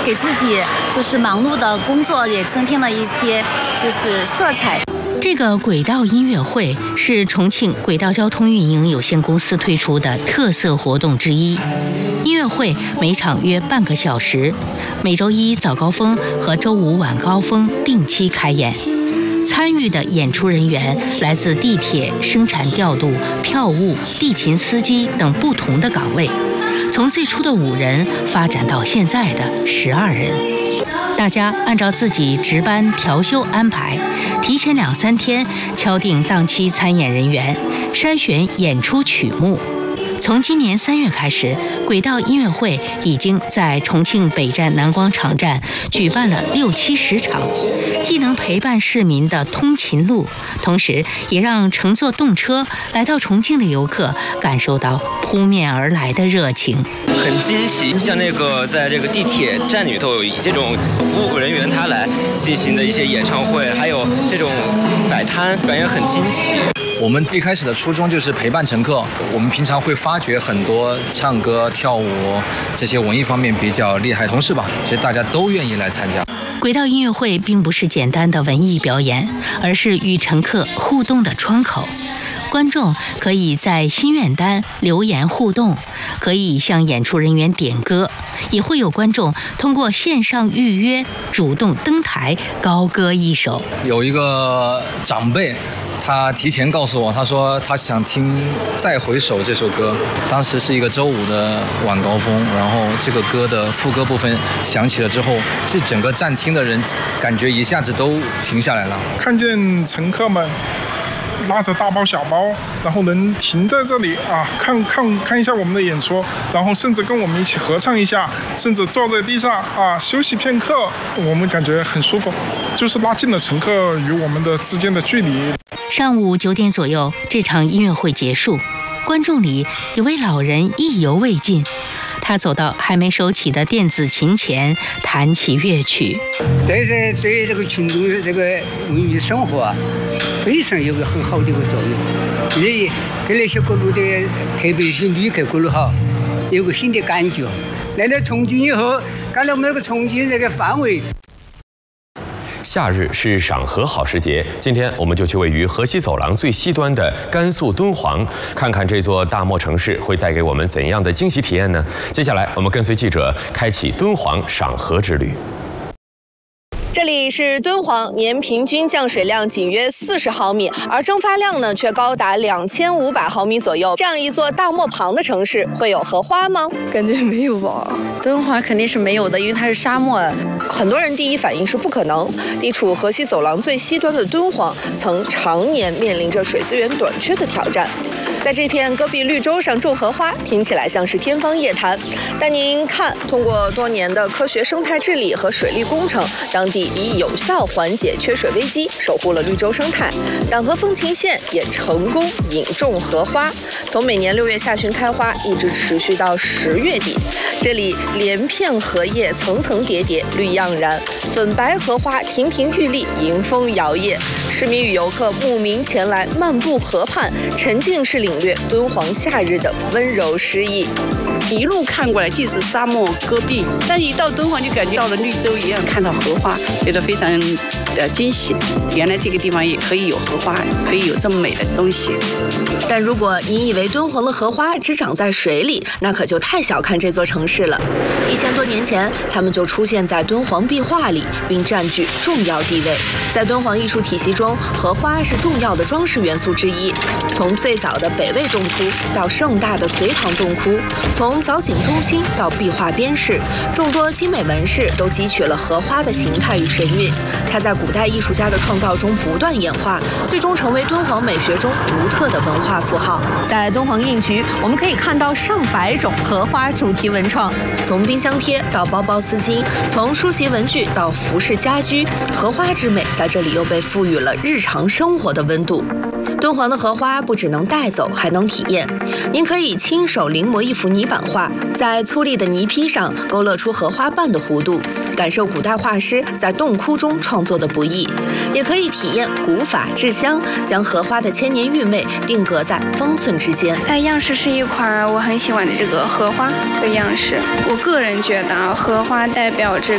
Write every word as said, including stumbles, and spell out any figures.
给自己就是忙碌的工作也增添了一些就是色彩。 这个轨道音乐会是重庆轨道交通运营有限公司推出的特色活动之一。音乐会每场约半个小时，每周一早高峰和周五晚高峰定期开演。参与的演出人员来自地铁、生产调度、票务、地勤司机等不同的岗位，从最初的五人发展到现在的十二人。大家按照自己值班调休安排，提前两三天敲定当期参演人员，筛选演出曲目。从今年三月开始，轨道音乐会已经在重庆北站南广场站举办了六七十场，既能陪伴市民的通勤路，同时也让乘坐动车来到重庆的游客感受到扑面而来的热情。 很惊喜，像那个在这个地铁站里头有这种服务人员他来进行的一些演唱会，还有这种摆摊，感觉很惊喜。 我们一开始的初衷就是陪伴乘客，我们平常会发掘很多唱歌、跳舞这些文艺方面比较厉害的同事吧，其实大家都愿意来参加。 轨道音乐会并不是简单的文艺表演，而是与乘客互动的窗口。观众可以在心愿单留言互动，可以向演出人员点歌，也会有观众通过线上预约主动登台高歌一首。 有一个长辈他提前告诉我，他说他想听《再回首》这首歌。当时是一个周五的晚高峰，然后这个歌的副歌部分响起了之后，是整个站厅的人感觉一下子都停下来了。 看见乘客们拉着大包小包，然后能停在这里啊，看看看一下我们的演出，然后甚至跟我们一起合唱一下，甚至坐在地上啊休息片刻，我们感觉很舒服，就是拉近了乘客与我们的之间的距离。 上午九点左右，这场音乐会结束，观众里有位老人意犹未尽，他走到还没收起的电子琴前，弹起乐曲。 这是对这个群众的这个文娱生活啊，非常有个很好的一个作用。你给那些各路的，特别是旅客过路哈，有个新的感觉。来了重庆以后，看到我们那个重庆这个范围。 夏日是赏荷好时节，今天我们就去位于河西走廊最西端的甘肃敦煌，看看这座大漠城市会带给我们怎样的惊喜体验呢？接下来，我们跟随记者开启敦煌赏荷之旅。 这里是敦煌，年平均降水量仅约四十毫米，而蒸发量呢却高达两千五百毫米左右。这样一座大漠旁的城市，会有荷花吗？ 感觉没有吧。敦煌肯定是没有的，因为它是沙漠。 很多人第一反应是不可能。地处河西走廊最西端的敦煌，曾常年面临着水资源短缺的挑战。在这片戈壁绿洲上种荷花，听起来像是天方夜谭。但您看，通过多年的科学生态治理和水利工程，当地已有效缓解缺水危机，守护了绿洲生态。党河风琴县也成功引种荷花，从每年六月下旬开花，一直持续到十月底。这里连片荷叶层层叠叠，绿盎然，粉白荷花亭亭玉立，迎风摇曳。市民与游客慕名前来漫步河畔，沉浸式领略敦煌夏日的温柔诗意。 一路看过来，既是沙漠戈壁，但一到敦煌就感觉到了绿洲一样，看到荷花，觉得非常呃惊喜。原来这个地方也可以有荷花，可以有这么美的东西。 但如果您以为敦煌的荷花只长在水里，那可就太小看这座城市了。一千多年前，它们就出现在敦煌壁画里，并占据重要地位。在敦煌艺术体系中，荷花是重要的装饰元素之一。从最早的北魏洞窟到盛大的隋唐洞窟，从藻井中心到壁画边饰，众多精美纹饰都汲取了荷花的形态与神韵。它在古代艺术家的创造中不断演化，最终成为敦煌美学中独特的文化符号。在敦煌印局，我们可以看到上百种荷花主题文创，从冰箱贴到包包丝巾，从书籍文具到服饰家居，荷花之美在这里又被赋予了日常生活的温度。敦煌的荷花不只能带走，还能体验。您可以亲手临摹一幅泥版画，在粗粝的泥坯上勾勒出荷花瓣的弧度，感受古代画师在洞窟中创作的不易。也可以体验古法制香，将荷花的千年韵味定格在方寸之间。 它样式是一款我很喜欢的这个荷花的样式。我个人觉得啊，荷花代表着